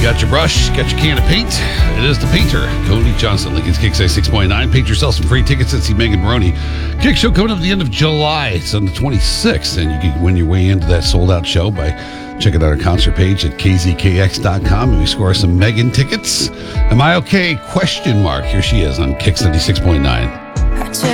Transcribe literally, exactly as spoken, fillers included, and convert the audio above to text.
got your brush, got your can of paint. It is the painter, Cody Johnson, Lincoln's Kicks A six point nine. Paint yourself some free tickets and see Megan Maroney. Kick show coming up at the end of July. It's on the twenty-sixth, and you can win your way into that sold-out show by checking out our concert page at k z k x dot com, and we score some Megan tickets. Am I okay? Question mark. Here she is on Kicks ninety-six point nine.